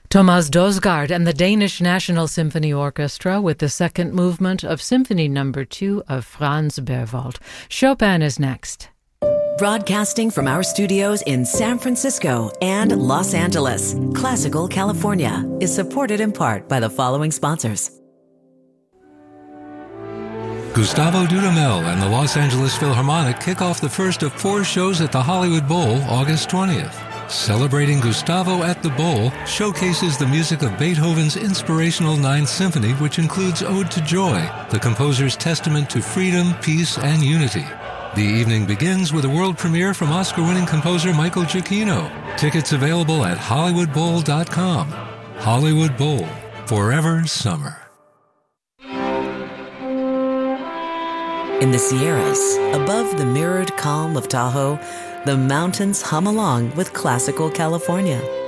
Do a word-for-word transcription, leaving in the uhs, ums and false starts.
Thomas Dausgaard and the Danish National Symphony Orchestra with the second movement of Symphony Number Two of Franz Berwald. Chopin is next. Broadcasting from our studios in San Francisco and Los Angeles, Classical California is supported in part by the following sponsors. Gustavo Dudamel and the Los Angeles Philharmonic kick off the first of four shows at the Hollywood Bowl August twentieth. Celebrating Gustavo at the Bowl showcases the music of Beethoven's inspirational Ninth Symphony, which includes Ode to Joy, the composer's testament to freedom, peace, and unity. The evening begins with a world premiere from Oscar-winning composer Michael Giacchino. Tickets available at hollywood bowl dot com. Hollywood Bowl, forever summer. In the Sierras, above the mirrored calm of Tahoe, the mountains hum along with Classical California.